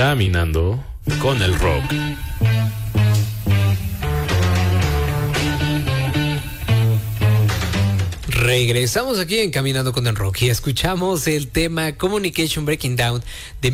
Caminando con el rock. Regresamos aquí en Caminando con el Rock y escuchamos el tema Communication Breaking Down de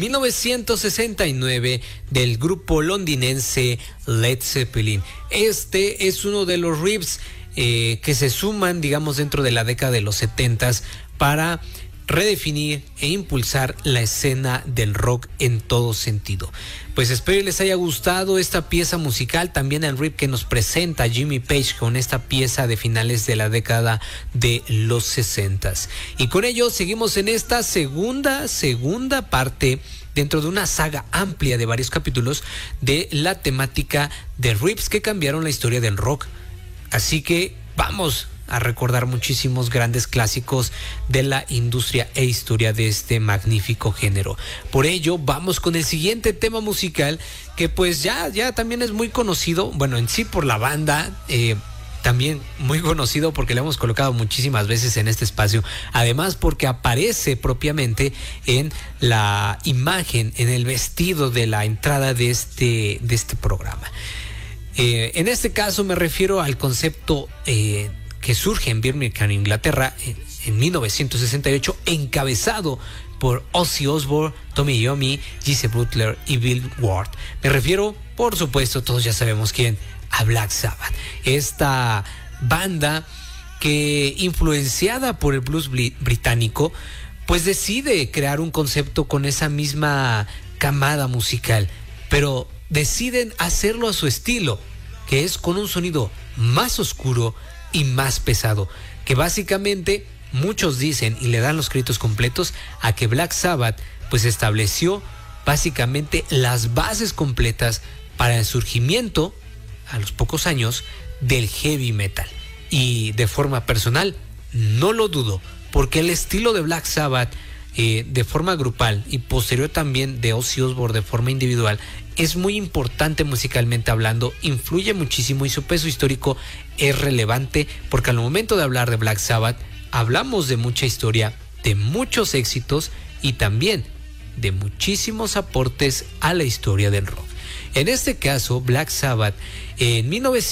1969 del grupo londinense Led Zeppelin. Este es uno de los riffs que se suman, digamos, dentro de la década de los 70s para redefinir e impulsar la escena del rock en todo sentido. Pues espero les haya gustado esta pieza musical, también el riff que nos presenta Jimmy Page con esta pieza de finales de la década de los 60s. Y con ello seguimos en esta segunda parte dentro de una saga amplia de varios capítulos de la temática de riffs que cambiaron la historia del rock. Así que vamos a recordar muchísimos grandes clásicos de la industria e historia de este magnífico género. Por ello, vamos con el siguiente tema musical que pues ya también es muy conocido, bueno, en sí por la banda, también muy conocido porque lo hemos colocado muchísimas veces en este espacio, además porque aparece propiamente en la imagen, en el vestido de la entrada de este programa. En este caso me refiero al concepto que surge en Birmingham, Inglaterra, en 1968, encabezado por Ozzy Osbourne, Tommy Iommi, Geezer Butler y Bill Ward. Me refiero, por supuesto, todos ya sabemos quién, a Black Sabbath. Esta banda que, influenciada por el blues británico, pues decide crear un concepto con esa misma camada musical, pero deciden hacerlo a su estilo, que es con un sonido más oscuro y más pesado, que básicamente muchos dicen y le dan los créditos completos a que Black Sabbath pues estableció básicamente las bases completas para el surgimiento a los pocos años del heavy metal. Y de forma personal no lo dudo, porque el estilo de Black Sabbath de forma grupal y posterior también de Ozzy Osbourne de forma individual es muy importante musicalmente hablando, influye muchísimo y su peso histórico es relevante, porque al momento de hablar de Black Sabbath hablamos de mucha historia, de muchos éxitos y también de muchísimos aportes a la historia del rock. En este caso, Black Sabbath en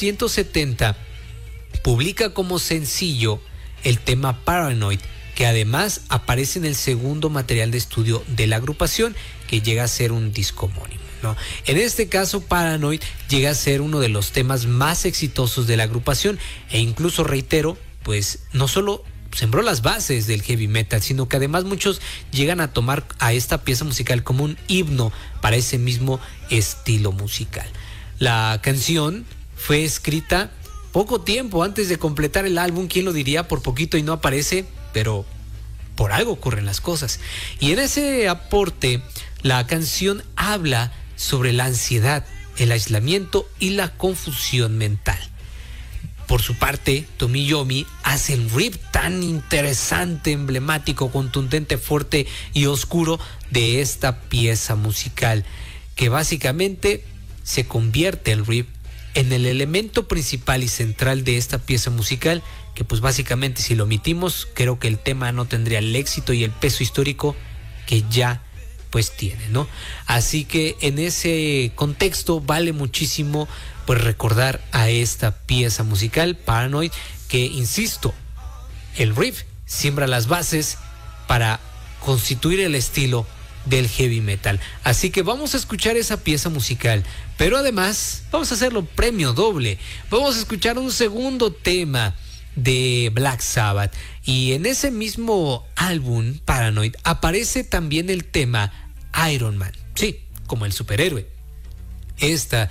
1970 publica como sencillo el tema Paranoid, que además aparece en el segundo material de estudio de la agrupación, que llega a ser un disco homónimo, ¿no? En este caso, Paranoid llega a ser uno de los temas más exitosos de la agrupación e incluso, reitero, pues no solo sembró las bases del heavy metal, sino que además muchos llegan a tomar a esta pieza musical como un himno para ese mismo estilo musical. La canción fue escrita poco tiempo antes de completar el álbum, ¿quién lo diría? Por poquito y no aparece, pero por algo ocurren las cosas. Y en ese aporte, la canción habla sobre la ansiedad, el aislamiento y la confusión mental. Por su parte, Tommy Iommi hace el riff tan interesante, emblemático, contundente, fuerte y oscuro de esta pieza musical, que básicamente se convierte el riff en el elemento principal y central de esta pieza musical, que pues básicamente si lo omitimos, creo que el tema no tendría el éxito y el peso histórico que ya pues tiene, ¿no? Así que en ese contexto vale muchísimo pues recordar a esta pieza musical, Paranoid, que insisto, el riff siembra las bases para constituir el estilo del heavy metal. Así que vamos a escuchar esa pieza musical, pero además vamos a hacerlo premio doble. Vamos a escuchar un segundo tema de Black Sabbath, y en ese mismo álbum Paranoid aparece también el tema Iron Man, sí, como el superhéroe. Esta